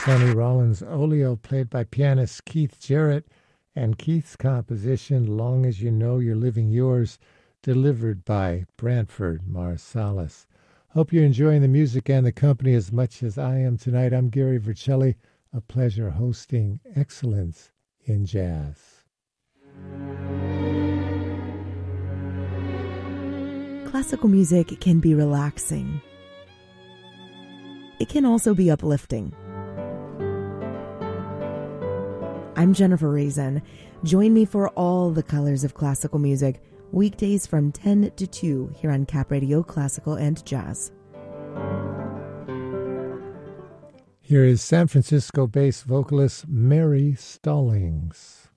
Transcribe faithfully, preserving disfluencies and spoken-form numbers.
Sonny Rollins Oleo, played by pianist Keith Jarrett, and Keith's composition, Long As You Know You're Living Yours, delivered by Branford Marsalis. Hope you're enjoying the music and the company as much as I am tonight. I'm Gary Vercelli. A pleasure hosting Excellence in Jazz. Classical music can be relaxing. It can also be uplifting. I'm Jennifer Raisin. Join me for all the colors of classical music, weekdays from ten to two here on Cap Radio Classical and Jazz. Here is San Francisco-based vocalist Mary Stallings.